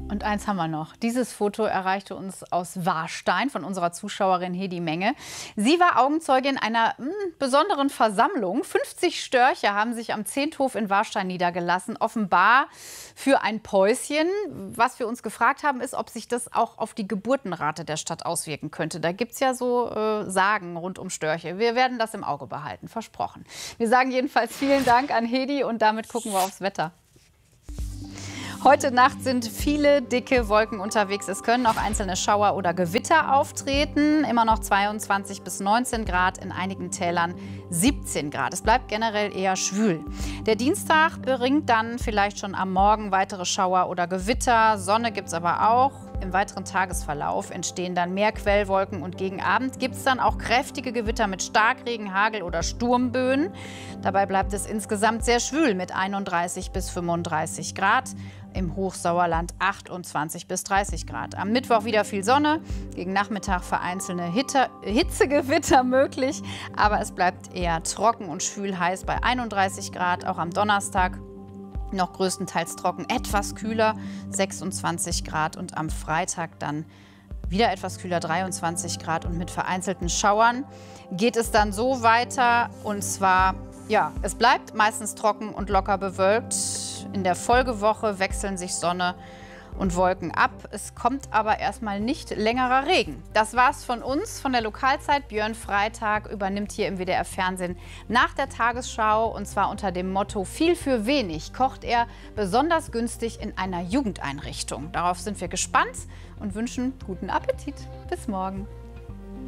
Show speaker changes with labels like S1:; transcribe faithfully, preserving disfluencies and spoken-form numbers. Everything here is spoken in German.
S1: Und eins haben wir noch. Dieses Foto erreichte uns aus Warstein von unserer Zuschauerin Hedi Menge. Sie war Augenzeugin einer mh, besonderen Versammlung. fünfzig Störche haben sich am Zehnthof in Warstein niedergelassen, offenbar für ein Päuschen. Was wir uns gefragt haben, ist, ob sich das auch auf die Geburtenrate der Stadt auswirken könnte. Da gibt es ja so äh, Sagen rund um Störche. Wir werden das im Auge behalten, versprochen. Wir sagen jedenfalls vielen Dank an Hedi und damit gucken wir aufs Wetter. Heute Nacht sind viele dicke Wolken unterwegs. Es können auch einzelne Schauer oder Gewitter auftreten. Immer noch zweiundzwanzig bis neunzehn Grad, in einigen Tälern siebzehn Grad. Es bleibt generell eher schwül. Der Dienstag bringt dann vielleicht schon am Morgen weitere Schauer oder Gewitter. Sonne gibt es aber auch. Im weiteren Tagesverlauf entstehen dann mehr Quellwolken und gegen Abend gibt es dann auch kräftige Gewitter mit Starkregen, Hagel oder Sturmböen. Dabei bleibt es insgesamt sehr schwül mit einunddreißig bis fünfunddreißig Grad. Im Hochsauerland achtundzwanzig bis dreißig Grad. Am Mittwoch wieder viel Sonne, gegen Nachmittag vereinzelte Hitte, Hitzegewitter möglich, aber es bleibt eher trocken und schwül heiß bei einunddreißig Grad. Auch am Donnerstag noch größtenteils trocken, etwas kühler, sechsundzwanzig Grad und am Freitag dann wieder etwas kühler, dreiundzwanzig Grad und mit vereinzelten Schauern geht es dann so weiter und zwar, ja, es bleibt meistens trocken und locker bewölkt. In der Folgewoche wechseln sich Sonne und Wolken ab. Es kommt aber erstmal nicht längerer Regen. Das war's von uns, von der Lokalzeit. Björn Freitag übernimmt hier im W D R Fernsehen nach der Tagesschau und zwar unter dem Motto Viel für wenig kocht er besonders günstig in einer Jugendeinrichtung. Darauf sind wir gespannt und wünschen guten Appetit. Bis morgen.